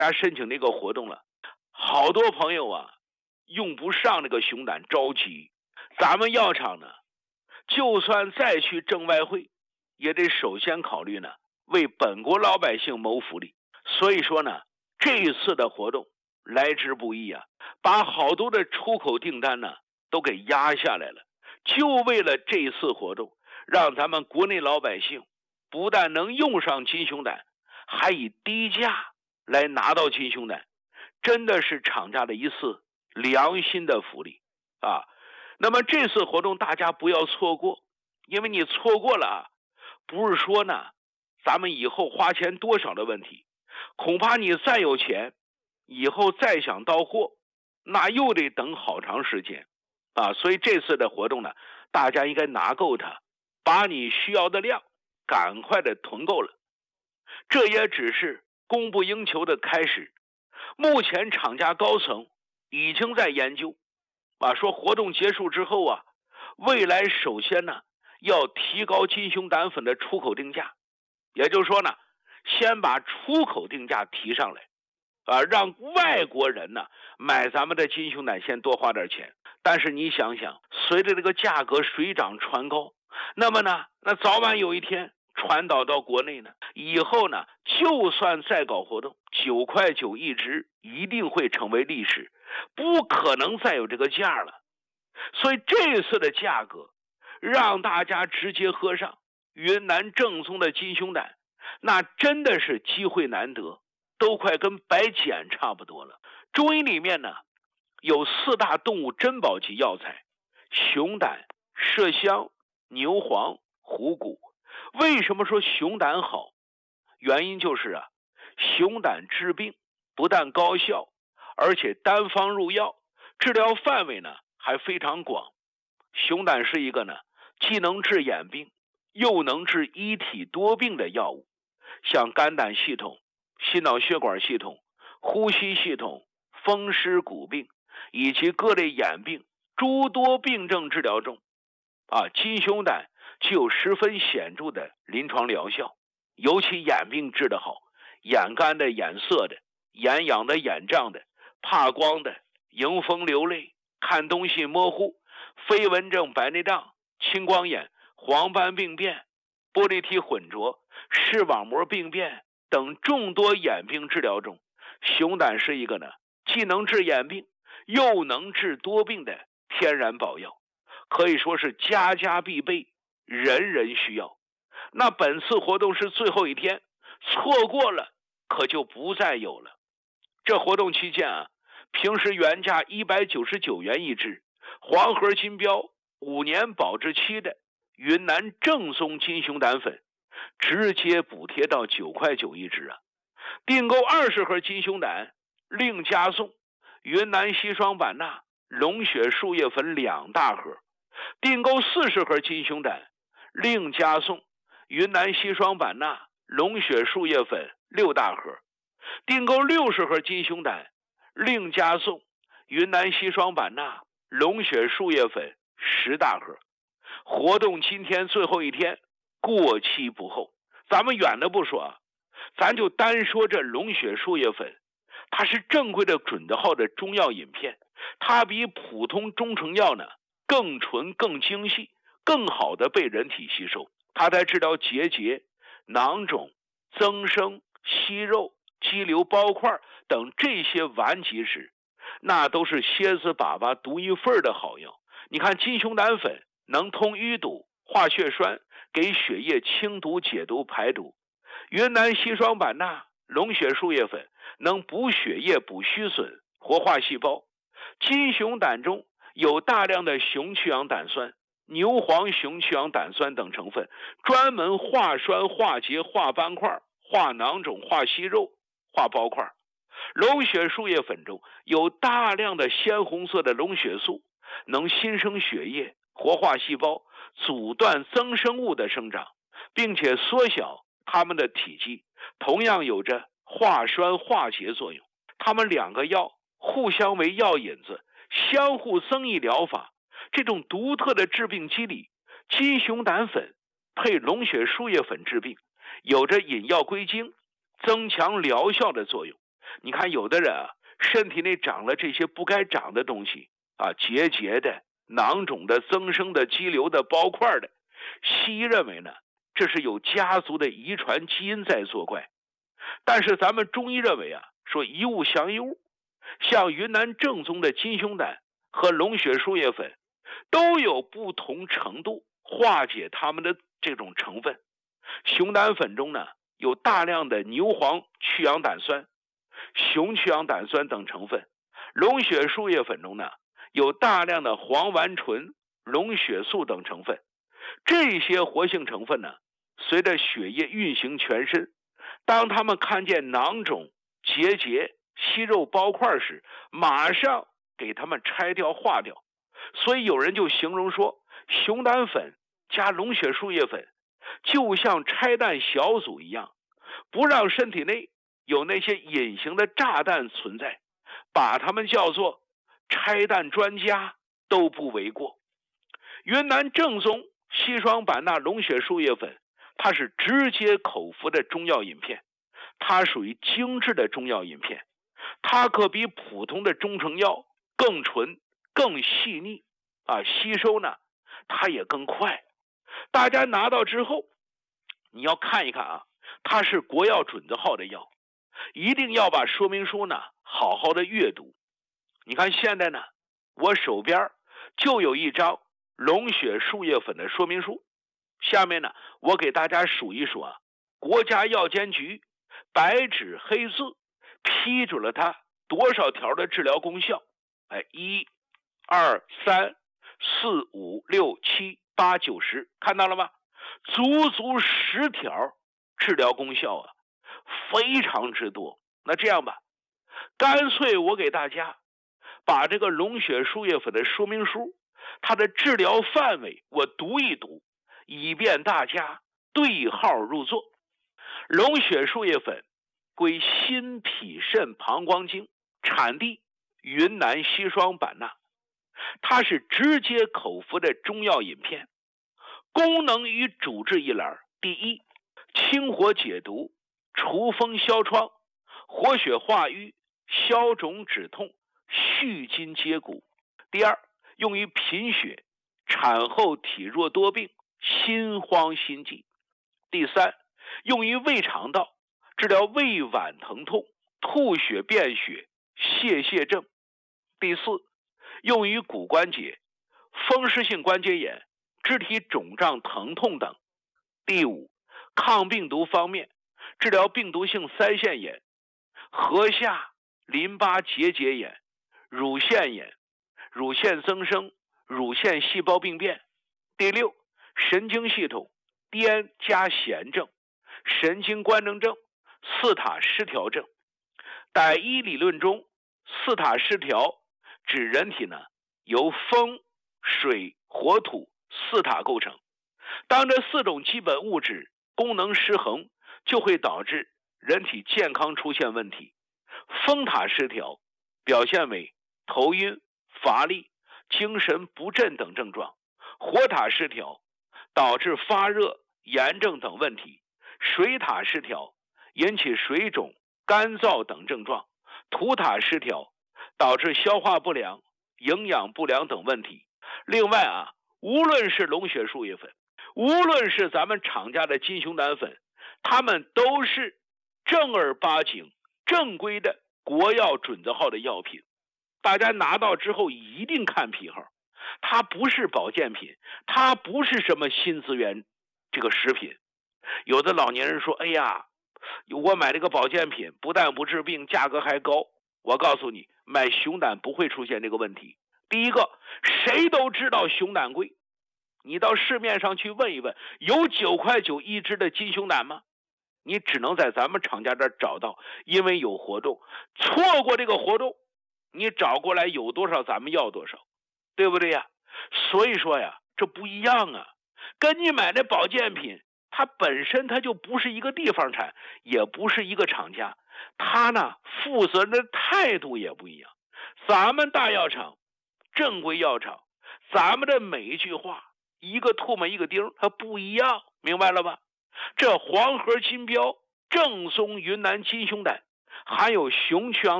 大家申请那个活动了，好多朋友啊用不上那个熊胆，着急。咱们药厂呢，就算再去挣外汇，也得首先考虑呢为本国老百姓谋福利。所以说呢，这一次的活动来之不易啊，把好多的出口订单呢都给压下来了，就为了这一次活动，让咱们国内老百姓不但能用上金熊胆，还以低价来拿到金熊胆，真的是厂家的一次良心的福利啊。那么这次活动大家不要错过，因为你错过了啊，不是说呢咱们以后花钱多少的问题，恐怕你再有钱，以后再想到货，那又得等好长时间啊。所以这次的活动呢，大家应该拿够它，把你需要的量赶快的囤够了。这也只是供不应求的开始，目前厂家高层已经在研究啊，说活动结束之后啊，未来首先呢要提高金熊胆粉的出口定价，也就是说呢，先把出口定价提上来啊，让外国人呢买咱们的金熊胆先多花点钱。但是你想想，随着这个价格水涨船高，那么呢，那早晚有一天传导到国内呢，以后呢，就算再搞活动，9块9一支一定会成为历史，不可能再有这个价了。所以这次的价格让大家直接喝上云南正宗的金熊胆，那真的是机会难得，都快跟白捡差不多了。中医里面呢有4大动物珍宝级药材：熊胆、麝香、牛黄、虎骨。为什么说熊胆好？原因就是啊，熊胆治病不但高效，而且单方入药，治疗范围呢还非常广。熊胆是一个呢既能治眼病又能治一体多病的药物，像肝胆系统、心脑血管系统、呼吸系统、风湿骨病以及各类眼病诸多病症治疗中啊，金熊胆具有十分显著的临床疗效。尤其眼病治得好，眼干的、眼涩的、眼痒的、眼胀的、怕光的、迎风流泪、看东西模糊、飞蚊症、白内障、青光眼、黄斑病变、玻璃体混浊、视网膜病变等众多眼病治疗中，熊胆是一个呢既能治眼病又能治多病的天然宝药，可以说是家家必备，人人需要。那本次活动是最后一天，错过了可就不再有了。这活动期间啊，平时原价199元一支，黄河金标5年保质期的云南正宗金熊胆粉，直接补贴到9块9一支啊！订购20盒金熊胆，另加送云南硒霜版钠、龙血树叶粉2大盒；订购40盒金熊胆，另加送云南硒霜版钠、龙血树叶粉6大盒；订购60盒金熊胆，另加送云南硒霜版钠、龙血树叶粉10大盒。活动今天最后一天，过期不候。咱们远的不说啊，咱就单说这龙血树叶粉，它是正规的准的号的中药饮片，它比普通中成药呢更纯、更精细，更好的被人体吸收。它在治疗结节、囊肿、增生、息肉、肌瘤包块等这些顽疾时，那都是蝎子粑粑独一份的好药。你看金熊胆粉能通淤堵、化血栓，给血液清毒、解毒、排毒；云南硒霜版钠、龙血树叶粉能补血液、补虚损、活化细胞。金熊胆中有大量的熊去氧胆酸、牛黄熊去氧胆酸等成分，专门化栓、化结、化斑块、化囊肿、化息肉、化包块。龙血树叶粉中有大量的鲜红色的龙血素，能新生血液、活化细胞，阻断增生物的生长，并且缩小它们的体积，同样有着化栓化结作用。它们2个药互相为药引子，相互增益疗法，这种独特的治病机理，金熊胆粉配龙血树叶粉治病，有着引药归经、增强疗效的作用。 你看有的人啊，身体内长了这些不该长的东西啊，结节的、囊肿的、增生的、肌瘤的、包块的，西医认为呢，这是有家族的遗传基因在作怪。但是咱们中医认为啊，说一物降一物，像云南正宗的金熊胆和龙血树叶粉都有不同程度化解它们的这种成分。熊胆粉中呢有大量的牛黄去氧胆酸、雄去氧胆酸等成分，龙血树叶粉中呢有大量的黄烷醇、龙血素等成分。这些活性成分呢，随着血液运行全身，当他们看见囊肿、结节、息肉包块时，马上给它们拆掉化掉。所以有人就形容说，熊胆粉加龙血树叶粉就像拆弹小组一样，不让身体内有那些隐形的炸弹存在，把它们叫做拆弹专家都不为过。云南正宗硒霜版纳龙血树叶粉，它是直接口服的中药饮片，它属于精致的中药饮片，它可比普通的中成药更纯、更细腻啊，吸收呢它也更快。大家拿到之后，你要看一看啊，它是国药准字号的药，一定要把说明书呢好好的阅读。你看现在呢，我手边就有一张龙血树叶粉的说明书，下面呢我给大家数一数啊，国家药监局白纸黑字批准了它多少条的治疗功效。1、2、3、4、5、6、7、8、9、10，看到了吗？足足10条治疗功效啊，非常之多。那这样吧，干脆我给大家把这个龙血树叶粉的说明书，它的治疗范围我读一读，以便大家对号入座。龙血树叶粉归心脾肾膀胱经，产地云南硒霜版纳，它是直接口服的中药饮片，功能与主治一栏：第一，清火解毒、除风消疮、活血化瘀、消肿止痛、续筋接骨；第二，用于贫血、产后体弱多病、心慌心悸；第三，用于胃肠道，治疗胃脘疼痛、吐血便血、泄泻症；第四，用于骨关节、风湿性关节炎、肢体肿胀疼痛等；第五，抗病毒方面，治疗病毒性腮腺炎、颌下淋巴结节炎、乳腺炎、乳腺增生、乳腺细胞病变；第六，神经系统癫加痫症、神经官能症、四塔失调症。在医理论中，四塔失调指人体呢由风、水、火、土四塔构成，当这4种基本物质功能失衡，就会导致人体健康出现问题。风塔失调表现为头晕、乏力、精神不振等症状；火塔失调导致发热、炎症等问题；水塔失调引起水肿、干燥等症状；土塔失调导致消化不良、营养不良等问题。另外啊，无论是龙血树叶粉，无论是咱们厂家的金熊胆粉，它们都是正儿八经正规的国药准字号的药品。大家拿到之后一定看批号，它不是保健品，它不是什么新资源这个食品。有的老年人说，哎呀，我买这个保健品不但不治病，价格还高。我告诉你，买熊胆不会出现这个问题。第一个，谁都知道熊胆贵，你到市面上去问一问，有9.9块一支的金熊胆吗？你只能在咱们厂家这儿找到，因为有活动。错过这个活动，你找过来有多少咱们要多少，对不对呀？所以说呀，这不一样啊，跟你买的保健品，它本身它就不是一个地方产，也不是一个厂家，它呢负责人的态度也不一样。咱们大药厂、正规药厂，咱们的每一句话一个唾沫一个钉，它不一样，明白了吧？这黄河金标正宗云南金熊胆含有熊曲